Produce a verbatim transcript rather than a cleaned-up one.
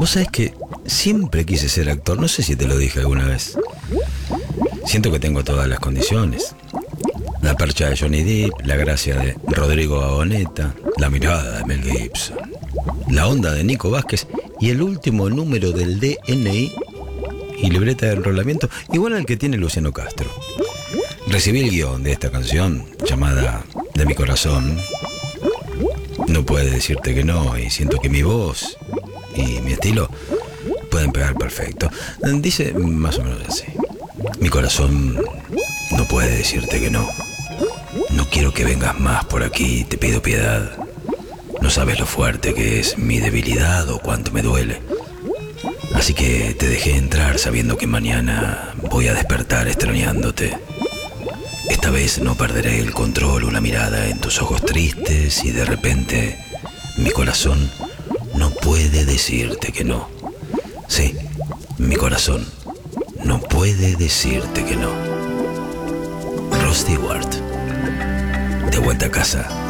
Vos sabés que siempre quise ser actor, no sé si te lo dije alguna vez. Siento que tengo todas las condiciones. La percha de Johnny Depp, la gracia de Rodrigo Agoneta, la mirada de Mel Gibson, la onda de Nico Vázquez y el último número del D N I y libreta de enrolamiento, igual al que tiene Luciano Castro. Recibí el guión de esta canción llamada De mi corazón. No puede decirte que no, y siento que mi voz y mi estilo pueden pegar perfecto. Dice más o menos así: mi corazón no puede decirte que no. No quiero que vengas más por aquí, te pido piedad. No sabes lo fuerte que es mi debilidad o cuánto me duele. Así que te dejé entrar sabiendo que mañana voy a despertar extrañándote. Esta vez no perderé el control, una mirada en tus ojos tristes y de repente mi corazón no puede decirte que no. Sí, mi corazón no puede decirte que no. Rod Stewart, de vuelta a casa.